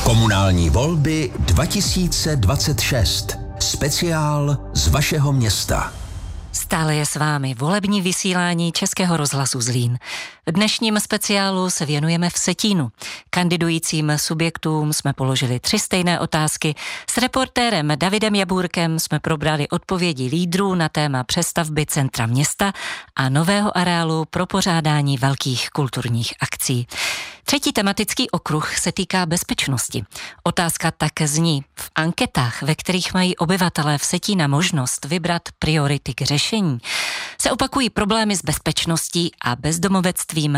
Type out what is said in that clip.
Komunální volby 2026. Speciál z vašeho města. Stále je s vámi volební vysílání Českého rozhlasu Zlín. V dnešním speciálu se věnujeme Vsetínu. Kandidujícím subjektům jsme položili 3 stejné otázky. S reportérem Davidem Jabůrkem jsme probrali odpovědi lídrů na téma přestavby centra města a nového areálu pro pořádání velkých kulturních akcí. 3. tematický okruh se týká bezpečnosti. Otázka tak zní: v anketách, ve kterých mají obyvatelé Vsetína možnost vybrat priority k řešení, se opakují problémy s bezpečností a bezdomovectvím